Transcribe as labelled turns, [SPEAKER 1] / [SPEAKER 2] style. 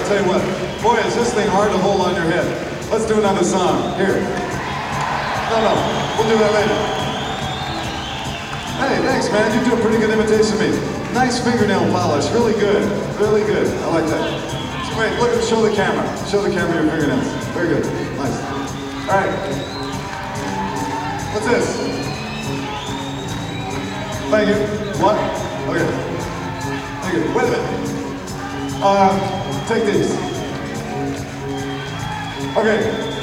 [SPEAKER 1] I'll tell you what. Boy, is this thing hard to hold on your head. Let's do another song. Here. No, we'll do that later. Hey, thanks, man. You do a pretty good imitation of me. Nice fingernail polish. Really good. Really good. I like that. So wait, look, show the camera. Show the camera your fingernails. Very good. Nice. All right. What's this? Thank you. What? Okay. Thank you. Wait a minute. Take these. Okay.